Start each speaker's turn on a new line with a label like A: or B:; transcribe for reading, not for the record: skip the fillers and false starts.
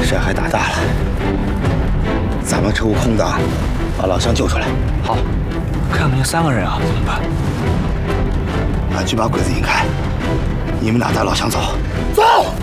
A: 事还打大了，咱们车库空档，把老乡救出来。
B: 好，看不见3个人啊，怎么办？
A: 俺去把鬼子引开，你们俩带老乡走。走。